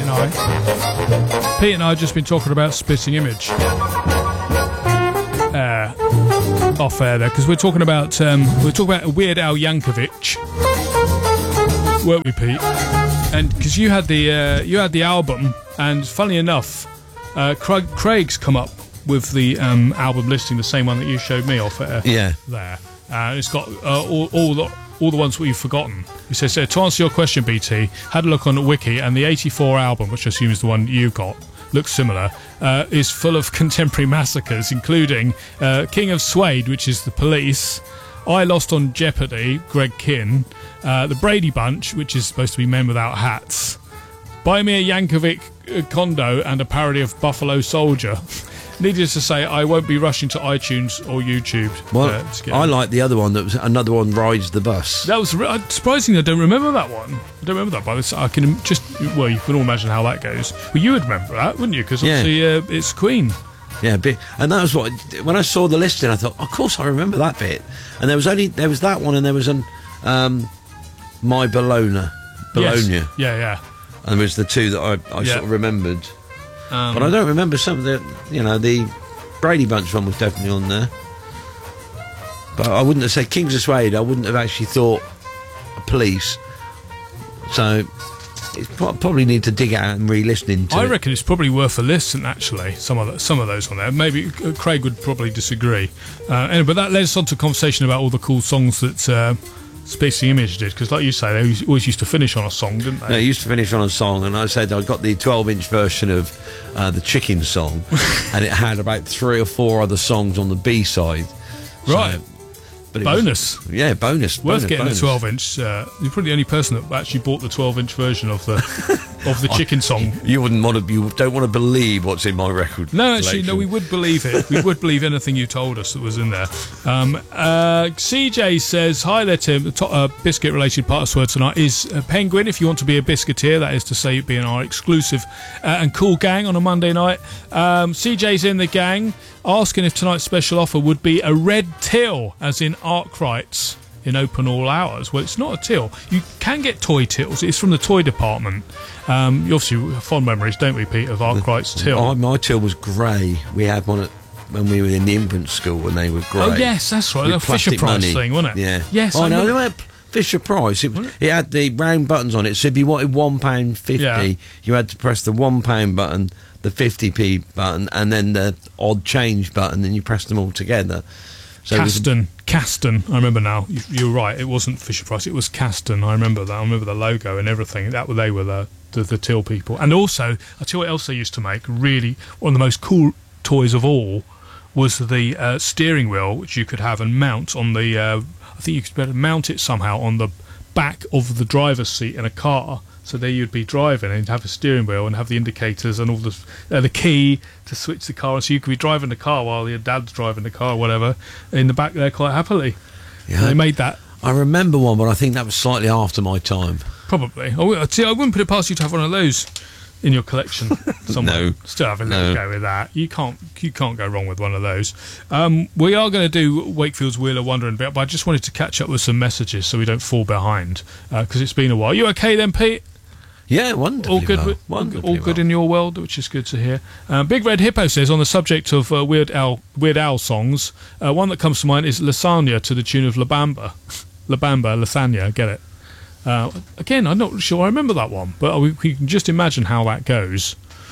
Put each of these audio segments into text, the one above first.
and I have just been talking about Spitting Image. Off air there, because we're talking about Weird Al Yankovic, weren't we, Pete? And because you had the album, and funnily enough, Craig's come up with the album listing, the same one that you showed me off air. Yeah. There, it's got all the ones that we've forgotten. He says, to answer your question, BT, had a look on the wiki, and the '84 album, which I assume is the one you got, looks similar, is full of contemporary massacres, including King of Suede, which is the Police, I Lost on Jeopardy, Greg Kinn, the Brady Bunch, which is supposed to be Men Without Hats, Buy Me a Yankovic Condo, and a parody of Buffalo Soldier. Needless to say, I won't be rushing to iTunes or YouTube. Well, I like the other one. That was another one, Rides the Bus. That was surprisingly, I don't remember that one. I don't remember that, but I can just, well, you can all imagine how that goes. Well, you would remember that, wouldn't you? Because obviously it's Queen. Yeah, and that was what, when I saw the listing, I thought, of course I remember that bit. And there was that one, and there was My Bologna. Yes. Yeah. And there was the two that I sort of remembered. But I don't remember some of the Brady Bunch one was definitely on there. But I wouldn't have said Kings of Suede. I wouldn't have actually thought Police. So it's probably need to dig out and re-listening to I reckon it's probably worth a listen, actually, some of those on there. Maybe Craig would probably disagree. Anyway, but that led us on to a conversation about all the cool songs that Spitting Image did, because like you say, they always used to finish on a song, didn't they? They used to finish on a song, and I said I got the 12-inch version of the Chicken song, and it had about 3 or 4 other songs on the B-side. Right. But bonus. Bonus. Worth getting the 12-inch. You're probably the only person that actually bought the 12-inch version of the Chicken song. You don't want to believe what's in my record. No, actually, no, we would believe it. We would believe anything you told us that was in there. CJ says, hi there, Tim. The biscuit-related part of Sword tonight is Penguin. If you want to be a biscuiteer, that is to say, being our exclusive and cool gang on a Monday night. CJ's in the gang, asking if tonight's special offer would be a red till, as in Arkwright's in open all hours. Well, it's not a till. You can get toy tills. It's from the toy department. You obviously have fond memories, don't we, Pete, of Arkwright's till? My till was grey. We had one when we were in the infant school, and they were grey. Oh, yes, that's right. The Fisher Price thing, wasn't it? Yeah. Yes. Oh, no, they were Fisher Price. It had the round buttons on it, so if you wanted £1.50, you had to press the £1 button, the 50p button, and then the odd change button, and you pressed them all together. So Caston, I remember now. You're right, it wasn't Fisher Price, it was Caston. I remember that. I remember the logo and everything. They were the till people. And also, I'll tell you what else they used to make. Really, one of the most cool toys of all was the steering wheel, which you could have and mount on the... I think you could better mount it somehow on the back of the driver's seat in a car. So there you'd be driving and you'd have a steering wheel and have the indicators and all the key to switch the car. And so you could be driving the car while your dad's driving the car or whatever in the back there quite happily. Yeah. They made that. I remember one, but I think that was slightly after my time. Probably. I wouldn't put it past you to have one of those in your collection somewhere. No. Still have a little go with that. You can't go wrong with one of those. We are going to do Wakefield's Wheel of Wonder in a bit, but I just wanted to catch up with some messages so we don't fall behind, because it's been a while. You okay then, Pete? Yeah, wonderfully. All good. All good in your world, which is good to hear. Big Red Hippo says, on the subject of Weird Al songs, one that comes to mind is Lasagna to the tune of La Bamba. La Bamba, Lasagna, get it? Again, I'm not sure I remember that one, but we can just imagine how that goes.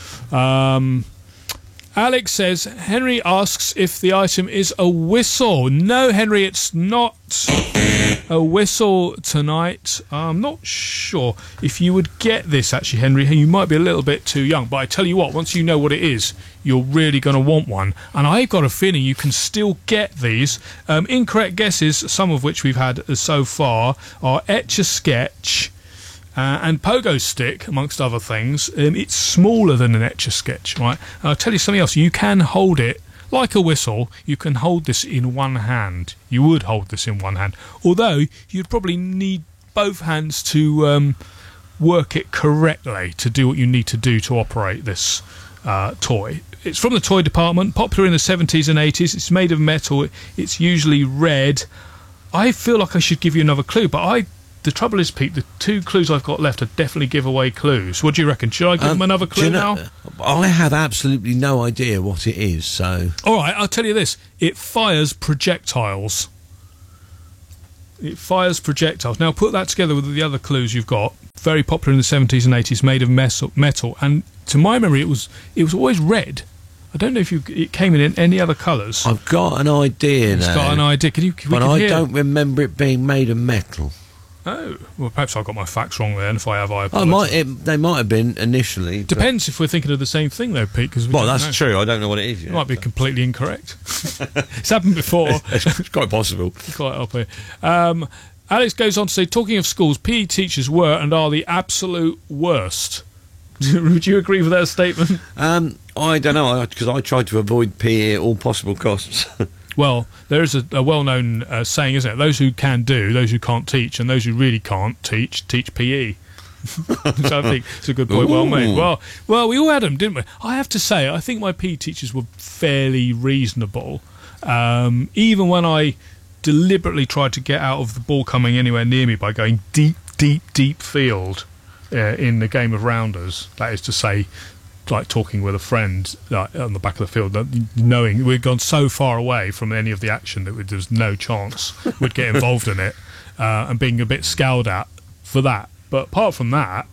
Alex says, Henry asks if the item is a whistle. No, Henry, it's not a whistle tonight. I'm not sure if you would get this, actually, Henry. You might be a little bit too young, but I tell you what, once you know what it is, you're really going to want one. And I've got a feeling you can still get these. Incorrect guesses, some of which we've had so far, are Etch-a-Sketch and Pogo Stick, amongst other things. It's smaller than an Etch-a-Sketch, right? And I'll tell you something else. You can hold it like a whistle. You can hold this in one hand. You would hold this in one hand. Although, you'd probably need both hands to work it correctly to do what you need to do to operate this toy. It's from the toy department, popular in the 70s and 80s. It's made of metal. It's usually red. I feel like I should give you another clue, but I the trouble is, Pete, the 2 clues I've got left are definitely giveaway clues. What do you reckon? Should I give them another clue now? I have absolutely no idea what it is, so... All right, I'll tell you this. It fires projectiles. It fires projectiles. Now, put that together with the other clues you've got. Very popular in the 70s and 80s, made of metal. And to my memory, it was always red. I don't know if it came in any other colours. I've got an idea now. It's got an idea. But I don't remember it being made of metal. Oh, well, perhaps I got my facts wrong there, and if I have, I apologise. They might have been initially. Depends if we're thinking of the same thing, though, Pete. Well, that's true. I don't know what it is yet. It might be completely incorrect. It's happened before. It's quite possible. Quite up here. Alex goes on to say, talking of schools, PE teachers were and are the absolute worst. Would you agree with that statement? I don't know, because I tried to avoid PE at all possible costs. Well, there is a well-known saying, isn't it? Those who can do, those who can't teach, and those who really can't teach PE. So I think it's a good point. Ooh. Well made. Well, we all had them, didn't we? I have to say, I think my PE teachers were fairly reasonable. Even when I deliberately tried to get out of the ball coming anywhere near me by going deep field in the game of rounders, that is to say, like talking with a friend on the back of the field, knowing we'd gone so far away from any of the action that there was no chance we'd get involved in it, and being a bit scowled at for that. But apart from that,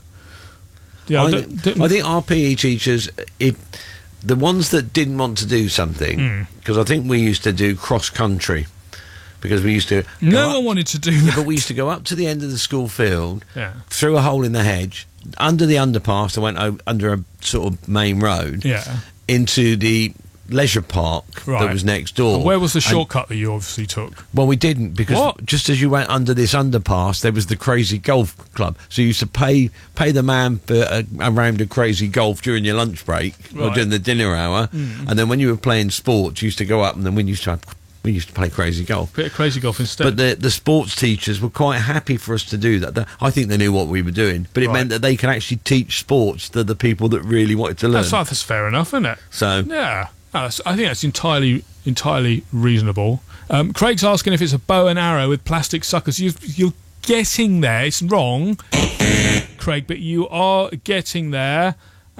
I think our PE teachers, the ones that didn't want to do something, because I think we used to do cross country. Because we used to... No one wanted to do that. But we used to go up to the end of the school field, through a hole in the hedge, under the underpass that went under a sort of main road, into the leisure park that was next door. And where was the shortcut that you obviously took? Well, we didn't, because just as you went under this underpass, there was the Crazy Golf Club. So you used to pay the man for a round of Crazy Golf during your lunch break, or during the dinner hour, and then when you were playing sports, you used to go up, and then we used to play Crazy Golf. Bit of Crazy Golf instead. But the sports teachers were quite happy for us to do that. I think they knew what we were doing, but it meant that they could actually teach sports to the people that really wanted to learn. That's fair enough, isn't it? So yeah, I think that's entirely reasonable. Craig's asking if it's a bow and arrow with plastic suckers. You're getting there. It's wrong, Craig, but you are getting there.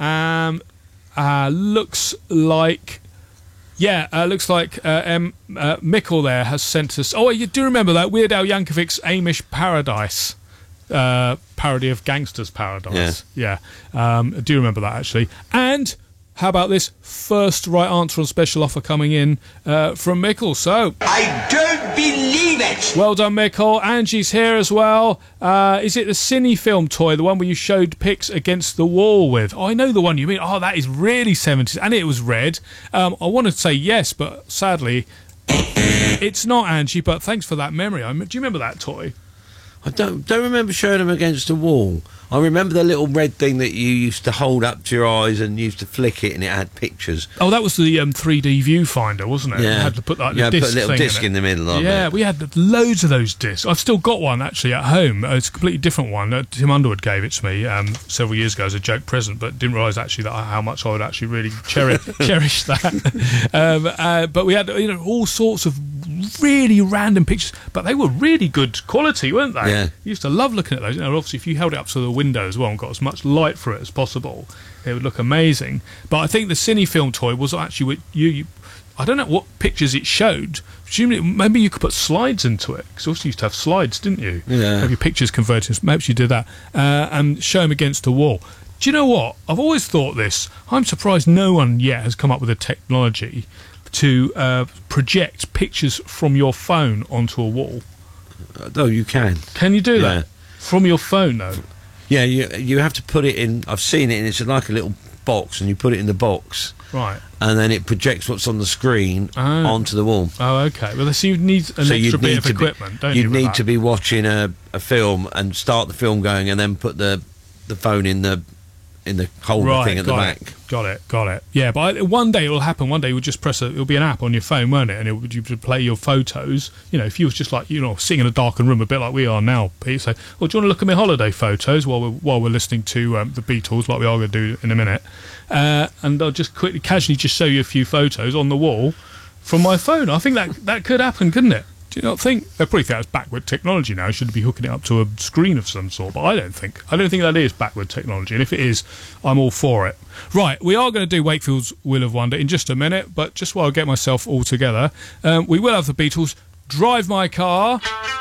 Looks like... Yeah, looks like Mikkel there has sent us... Oh, you do remember that? Weird Al Yankovic's Amish Paradise parody of Gangster's Paradise. Yeah. I do remember that, actually. And how about this? First right answer on special offer coming in from Mikkel. So... I don't believe it! Well done, Mikkel. Angie's here as well. Is it the Cine film toy, the one where you showed pics against the wall with? Oh, I know the one you mean. Oh, that is really 70s. And it was red. I wanted to say yes, but sadly, it's not, Angie. But thanks for that memory. Do you remember that toy? I don't remember showing them against the wall. I remember the little red thing that you used to hold up to your eyes and used to flick it, and it had pictures. Oh, that was the 3D viewfinder, wasn't it? Yeah. You had to put that put a little thing disc in the middle of it. Yeah, we had loads of those discs. I've still got one actually at home. It's a completely different one. Tim Underwood gave it to me several years ago as a joke present, but didn't realise actually how much I would actually really cherish that. But we had all sorts of really random pictures, but they were really good quality, weren't they? Yeah. You used to love looking at those. Obviously, if you held it up to the window as well and got as much light for it as possible, it would look amazing. But I think the Cine film toy was actually you I don't know what pictures it showed. Presumably, maybe you could put slides into it, because also you used to have slides, didn't you? Yeah. Have your pictures converted. Maybe you did that, and show them against a wall. Do you know what? I've always thought this. I'm surprised no one yet has come up with the technology to project pictures from your phone onto a wall. No, you can. Can you do that? From your phone, though? Yeah, you have to put it in. I've seen it, and it's like a little box, and you put it in the box. Right. And then it projects what's on the screen onto the wall. Oh, okay. Well, so you need an extra bit of equipment, don't you? You'd need to be watching a film and start the film going, and then put the phone in the holder thing at the back. Got it. Yeah, but one day it will happen. One day you'll just it'll be an app on your phone, won't it? And you would play your photos. If you was just like, sitting in a darkened room, a bit like we are now, Pete, say, well, do you want to look at my holiday photos while we're listening to the Beatles, like we are going to do in a minute? And I'll just casually show you a few photos on the wall from my phone. I think that could happen, couldn't it? Do you not think they probably think that's backward technology now? Should be hooking it up to a screen of some sort, but I don't think that is backward technology. And if it is, I'm all for it. Right, we are going to do Wakefield's Wheel of Wonder in just a minute, but just while I get myself all together, we will have the Beatles' Drive My Car.